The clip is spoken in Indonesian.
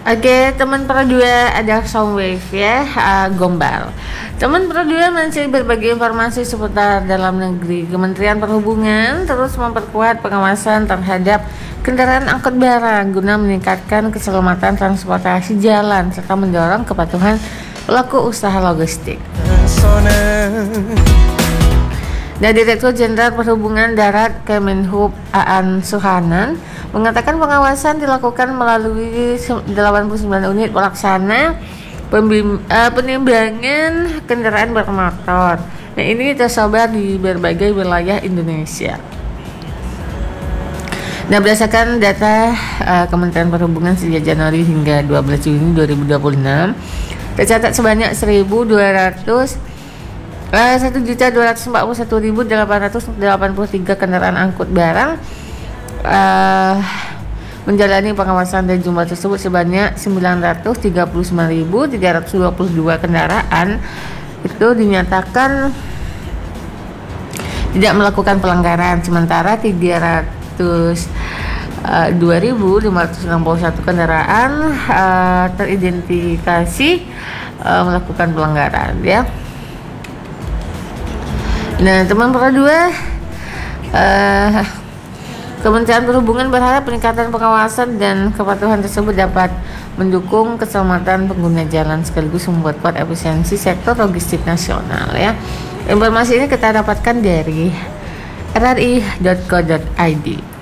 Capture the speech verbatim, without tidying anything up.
Oke, teman Pro dua ada Soundwave ya, uh, Gombal. Teman Pro dua masih berbagi informasi seputar dalam negeri. Kementerian Perhubungan terus memperkuat pengawasan terhadap kendaraan angkut barang guna meningkatkan keselamatan transportasi jalan serta mendorong kepatuhan pelaku usaha logistik. Dan Direktur Jenderal Perhubungan Darat Kemenhub Aan Suhanan mengatakan pengawasan dilakukan melalui delapan puluh sembilan unit pelaksana pembim, uh, penimbangan kendaraan bermotor. Nah, ini tersebar di berbagai wilayah Indonesia. Nah, berdasarkan data uh, Kementerian Perhubungan sejak Januari hingga dua belas Juni dua ribu dua puluh enam, tercatat sebanyak seribu dua ratus satu juta dua ratus empat puluh satu ribu delapan ratus delapan puluh tiga kendaraan angkut barang uh, menjalani pengawasan, dan jumlah tersebut sebanyak sembilan ratus tiga puluh sembilan ribu tiga ratus dua puluh dua kendaraan itu dinyatakan tidak melakukan pelanggaran, sementara tiga ratus dua ribu lima ratus enam puluh satu kendaraan uh, teridentifikasi uh, melakukan pelanggaran ya. Nah, teman Pro dua, uh, Kementerian Perhubungan berharap peningkatan pengawasan dan kepatuhan tersebut dapat mendukung keselamatan pengguna jalan sekaligus membuat kuat efisiensi sektor logistik nasional ya. Informasi ini kita dapatkan dari r r i dot co dot i d.